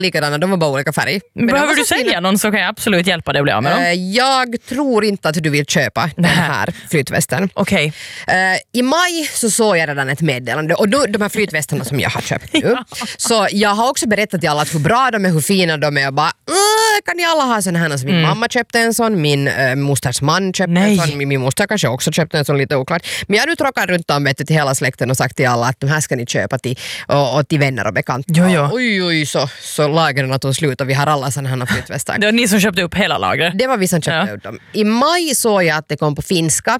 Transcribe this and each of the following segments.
likadana, de var bara olika färg. Behöver du sälja någon så kan jag absolut hjälpa dig att bli av med dem. Jag tror inte att du vill köpa den här flytvästen. Okej. I maj så såg jag redan ett meddelande och då, de här flytvästarna som jag har köpt nu. Så jag har också berättat till alla hur bra de är, hur fina de är och bara kan ni alla ha såna här? Alltså min mamma köpte en sån, min mosters man köpte en sån, min moster kanske också köpte en sån, lite oklart. Men jag har nu tråkat runt om till hela släkten och sagt till alla att de här ska ni köpa till, och till vänner och bekanta. Jo. Oj, så lagren att de slutar. Vi har alla såna här flytvästar. Det var ni som köpte upp hela lagret. Det var vi som köpte upp dem. I maj såg jag att det kom på finska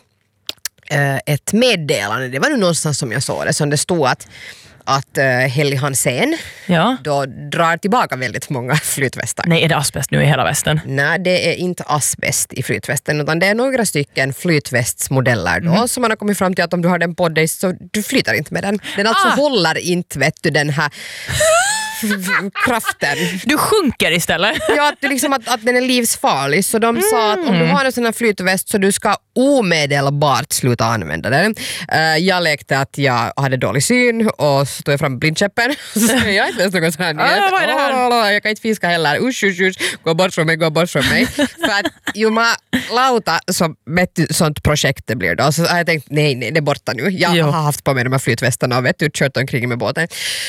ett meddelande. Det var nu någonstans som jag såg det, som det stod att Helly Hansen då drar tillbaka väldigt många flytvästar. Nej, är det asbest nu i hela västen? Nej, det är inte asbest i flytvästen, utan det är några stycken flytvästsmodeller då, som man har kommit fram till att om du har den på dig så du flyter inte med den. Den alltså håller inte, vet du, den här kraften. Du sjunker istället. Ja, det är liksom att den är livsfarlig. Så de sa att om du har en sån här flytväst så du ska omedelbart sluta använda den. Jag lekte att jag hade dålig syn och så tog jag fram blindkäppen. Så jag har inte läst något sånt här. Jag kan inte fiska heller. Usch. Gå bort från mig. För att jumalauta så sånt projekt det blir då. Så har jag tänkt, nej, det är borta nu. Jag har haft på mig de här flytvästarna och kört omkring med båten.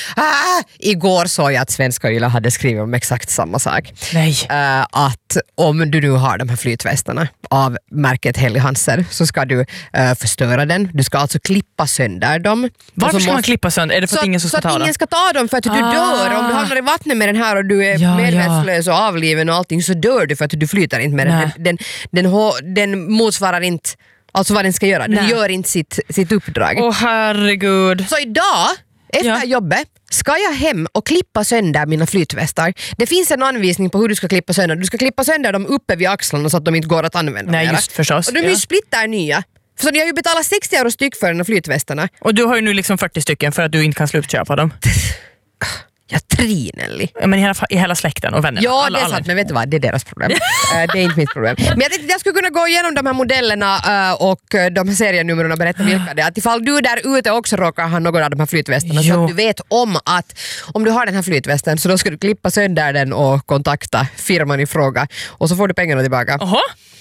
Igår såg jag att Svenska Yle hade skrivit om exakt samma sak. Nej. Att om du nu har de här flytvästarna av märket Helly Hansen så ska du förstöra den. Du ska alltså klippa sönder dem. Varför ska man klippa sönder? Är det för att ingen ska ta dem? Så att ingen ska ta dem för att du dör. Om du hamnar i vattnet med den här och du är medvetslös och avliven och allting så dör du för att du flyter inte med den. Den motsvarar inte alltså vad den ska göra. Den gör inte sitt uppdrag. Åh herregud. Så idag efter jobbet ska jag hem och klippa sönder mina flytvästar. Det finns en anvisning på hur du ska klippa sönder. Du ska klippa sönder dem uppe vid axlarna så att de inte går att använda. Nej, just förstås. Och de är ju splitter nya. Så jag har ju betalat 60 euro styck för de här flytvästarna. Och du har ju nu liksom 40 stycken för att du inte kan slutköpa dem. Jag trinelli. Men i hela släkten och vännerna. Ja, det är sant, men vet du vad? Det är deras problem. Det är inte mitt problem. Men jag tänkte att jag skulle kunna gå igenom de här modellerna och de här serienumren och berätta vilka det är. Att ifall du där ute också råkar ha någon av de här flytvästarna så att du vet om att om du har den här flytvästen så då ska du klippa sönder den och kontakta firman i fråga och så får du pengarna tillbaka. Oho.